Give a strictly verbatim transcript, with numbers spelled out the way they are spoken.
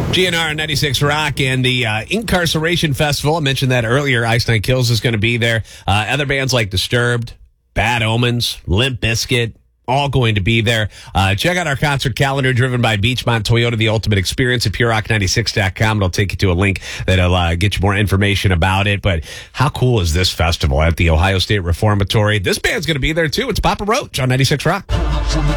G N R ninety-six Rock and the uh, Incarceration Festival. I mentioned that earlier. Ice Nine Kills is going to be there. Uh, other bands like Disturbed, Bad Omens, Limp Bizkit, all going to be there. Uh, check out our concert calendar driven by Beachmont Toyota, the ultimate experience at pure rock ninety-six dot com. It'll take you to a link that'll uh, get you more information about it. But how cool is this festival at the Ohio State Reformatory? This band's going to be there too. It's Papa Roach on ninety-six Rock.